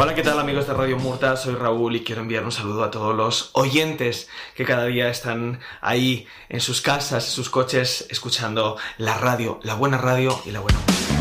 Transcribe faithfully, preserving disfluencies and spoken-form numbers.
Hola, ¿qué tal amigos de Radio Murta? Soy Raúl y quiero enviar un saludo a todos los oyentes que cada día están ahí en sus casas, en sus coches, escuchando la radio, la buena radio y la buena música.